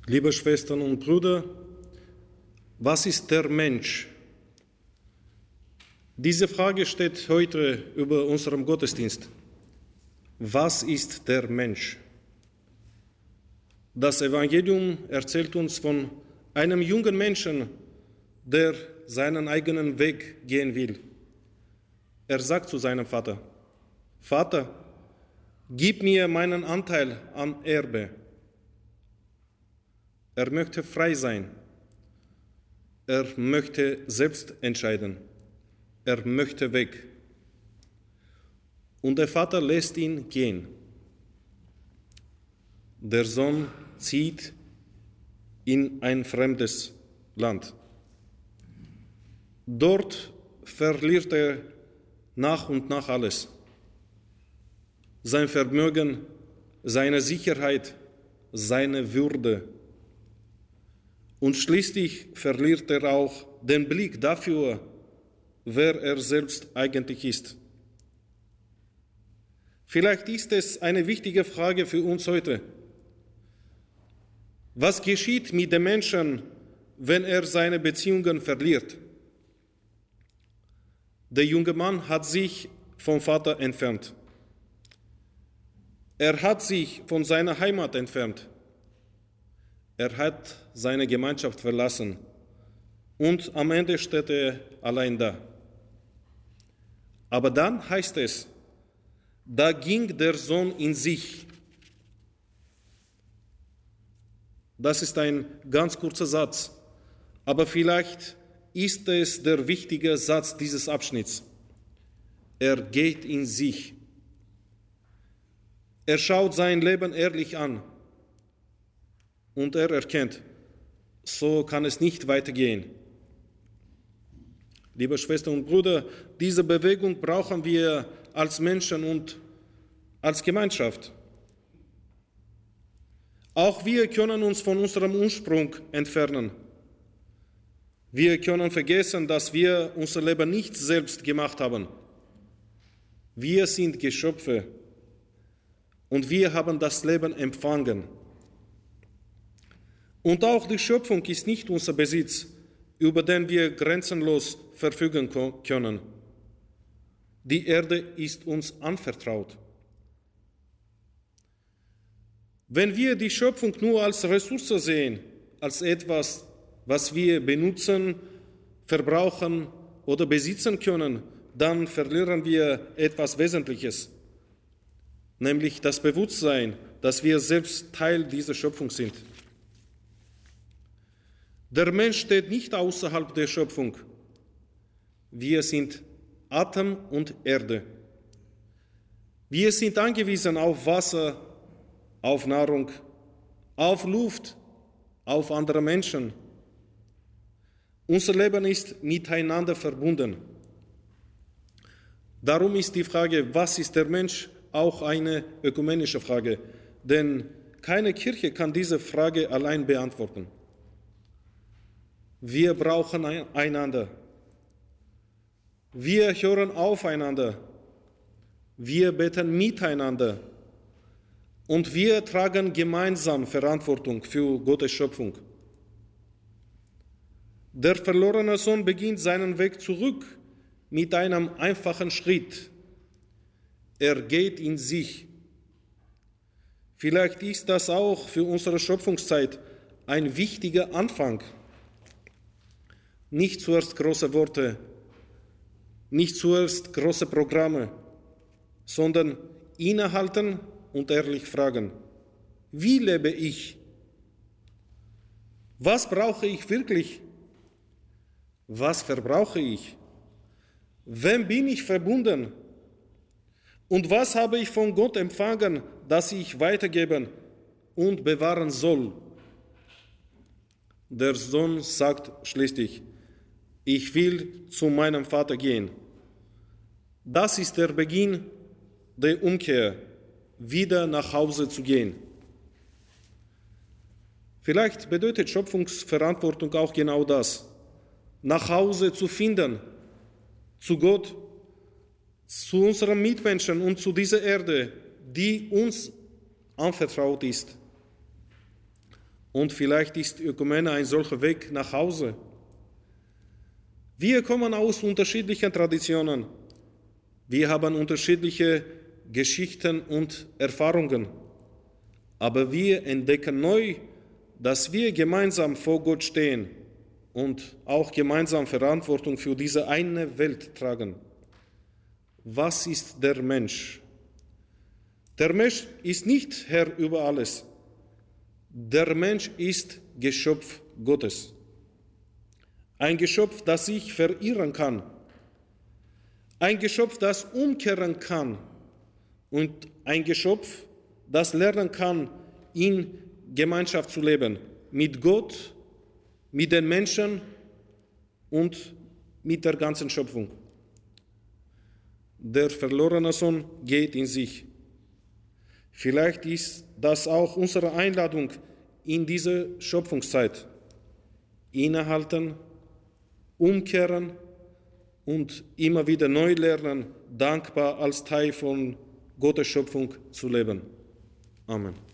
Liebe Schwestern und Brüder, was ist der Mensch? Diese Frage steht heute über unserem Gottesdienst. Was ist der Mensch? Das Evangelium erzählt uns von einem jungen Menschen, der seinen eigenen Weg gehen will. Er sagt zu seinem Vater: Vater, gib mir meinen Anteil am Erbe. Er möchte frei sein. Er möchte selbst entscheiden. Er möchte weg. Und der Vater lässt ihn gehen. Der Sohn zieht in ein fremdes Land. Dort verliert er nach und nach alles. Sein Vermögen, seine Sicherheit, seine Würde. Und schließlich verliert er auch den Blick dafür, wer er selbst eigentlich ist. Vielleicht ist es eine wichtige Frage für uns heute. Was geschieht mit dem Menschen, wenn er seine Beziehungen verliert? Der junge Mann hat sich vom Vater entfernt. Er hat sich von seiner Heimat entfernt. Er hat seine Gemeinschaft verlassen und am Ende steht er allein da. Aber dann heißt es, da ging der Sohn in sich. Das ist ein ganz kurzer Satz, aber vielleicht ist es der wichtige Satz dieses Abschnitts. Er geht in sich. Er schaut sein Leben ehrlich an. Und er erkennt, so kann es nicht weitergehen. Liebe Schwestern und Brüder, diese Bewegung brauchen wir als Menschen und als Gemeinschaft. Auch wir können uns von unserem Ursprung entfernen. Wir können vergessen, dass wir unser Leben nicht selbst gemacht haben. Wir sind Geschöpfe und wir haben das Leben empfangen. Und auch die Schöpfung ist nicht unser Besitz, über den wir grenzenlos verfügen können. Die Erde ist uns anvertraut. Wenn wir die Schöpfung nur als Ressource sehen, als etwas, was wir benutzen, verbrauchen oder besitzen können, dann verlieren wir etwas Wesentliches, nämlich das Bewusstsein, dass wir selbst Teil dieser Schöpfung sind. Der Mensch steht nicht außerhalb der Schöpfung. Wir sind Atem und Erde. Wir sind angewiesen auf Wasser, auf Nahrung, auf Luft, auf andere Menschen. Unser Leben ist miteinander verbunden. Darum ist die Frage, was ist der Mensch, auch eine ökumenische Frage. Denn keine Kirche kann diese Frage allein beantworten. Wir brauchen einander. Wir hören aufeinander. Wir beten miteinander. Und wir tragen gemeinsam Verantwortung für Gottes Schöpfung. Der verlorene Sohn beginnt seinen Weg zurück mit einem einfachen Schritt. Er geht in sich. Vielleicht ist das auch für unsere Schöpfungszeit ein wichtiger Anfang. Nicht zuerst große Worte, nicht zuerst große Programme, sondern innehalten und ehrlich fragen, wie lebe ich? Was brauche ich wirklich? Was verbrauche ich? Wem bin ich verbunden? Und was habe ich von Gott empfangen, das ich weitergeben und bewahren soll? Der Sohn sagt schließlich, ich will zu meinem Vater gehen. Das ist der Beginn der Umkehr, wieder nach Hause zu gehen. Vielleicht bedeutet Schöpfungsverantwortung auch genau das, nach Hause zu finden, zu Gott, zu unseren Mitmenschen und zu dieser Erde, die uns anvertraut ist. Und vielleicht ist Ökumene ein solcher Weg nach Hause. Wir kommen aus unterschiedlichen Traditionen. Wir haben unterschiedliche Geschichten und Erfahrungen. Aber wir entdecken neu, dass wir gemeinsam vor Gott stehen und auch gemeinsam Verantwortung für diese eine Welt tragen. Was ist der Mensch? Der Mensch ist nicht Herr über alles. Der Mensch ist Geschöpf Gottes. Ein Geschöpf, das sich verirren kann. Ein Geschöpf, das umkehren kann. Und ein Geschöpf, das lernen kann, in Gemeinschaft zu leben. Mit Gott, mit den Menschen und mit der ganzen Schöpfung. Der verlorene Sohn geht in sich. Vielleicht ist das auch unsere Einladung in diese Schöpfungszeit. Innehalten, umkehren und immer wieder neu lernen, dankbar als Teil von Gottes Schöpfung zu leben. Amen.